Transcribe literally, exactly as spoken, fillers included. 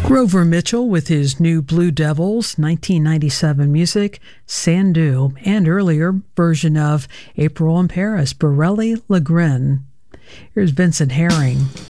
Grover Mitchell with his new Blue Devils nineteen ninety-seven music, Sandu, and earlier version of April in Paris, Borelli Lagrin. Here's Vincent Herring.